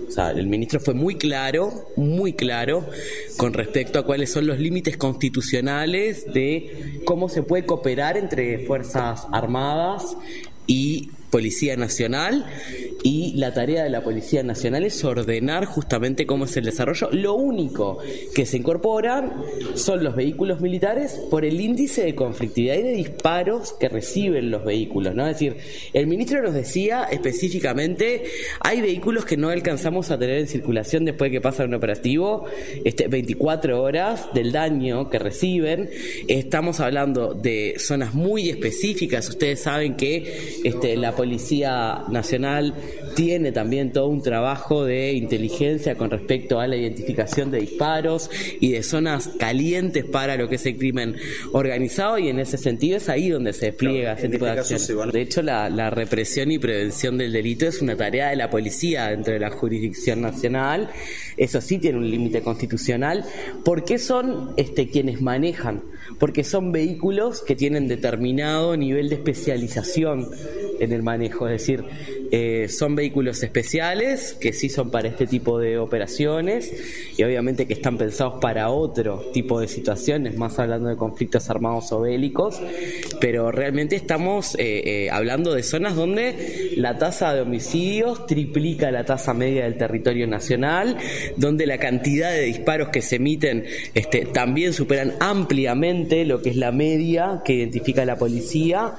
O sea, el ministro fue muy claro con respecto a cuáles son los límites constitucionales de cómo se puede cooperar entre Fuerzas Armadas y Policía Nacional, y la tarea de la Policía Nacional es ordenar justamente cómo es el desarrollo. Lo único que se incorporan son los vehículos militares por el índice de conflictividad y de disparos que reciben los vehículos, ¿no? Es decir, el ministro nos decía específicamente, hay vehículos que no alcanzamos a tener en circulación después de que pasa un operativo, 24 horas del daño que reciben. Estamos hablando de zonas muy específicas. Ustedes saben que la Policía Nacional tiene también todo un trabajo de inteligencia con respecto a la identificación de disparos y de zonas calientes para lo que es el crimen organizado, y en ese sentido es ahí donde se despliega ese tipo de acciones. De hecho, la represión y prevención del delito es una tarea de la policía dentro de la jurisdicción nacional. Eso sí tiene un límite constitucional. ¿Por qué son quienes manejan? Porque son vehículos que tienen determinado nivel de especialización en el manejo, es decir, son vehículos especiales que sí son para este tipo de operaciones, y obviamente que están pensados para otro tipo de situaciones, más hablando de conflictos armados o bélicos, pero realmente estamos hablando de zonas donde la tasa de homicidios triplica la tasa media del territorio nacional, donde la cantidad de disparos que se emiten también superan ampliamente lo que es la media que identifica la policía.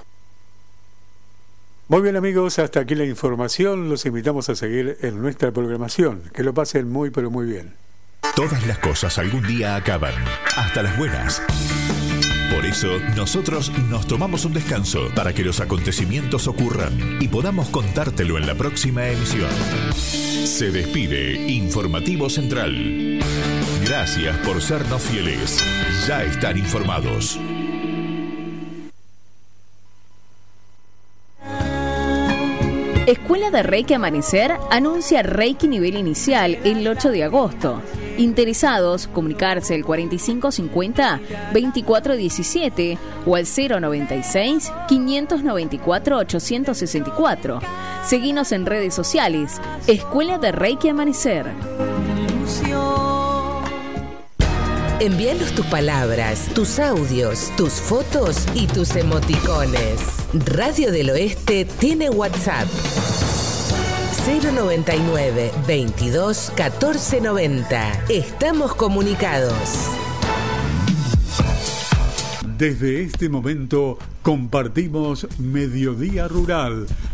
Muy bien, amigos, hasta aquí la información. Los invitamos a seguir en nuestra programación. Que lo pasen muy, pero muy bien. Todas las cosas algún día acaban, hasta las buenas. Por eso, nosotros nos tomamos un descanso para que los acontecimientos ocurran y podamos contártelo en la próxima emisión. Se despide Informativo Central. Gracias por sernos fieles. Ya están informados. Escuela de Reiki Amanecer anuncia Reiki nivel inicial el 8 de agosto. Interesados, comunicarse al 4550-2417 o al 096-594-864. Seguinos en redes sociales. Escuela de Reiki Amanecer. Envíanos tus palabras, tus audios, tus fotos y tus emoticones. Radio del Oeste tiene WhatsApp. 099 22 14 90. Estamos comunicados. Desde este momento compartimos Mediodía Rural,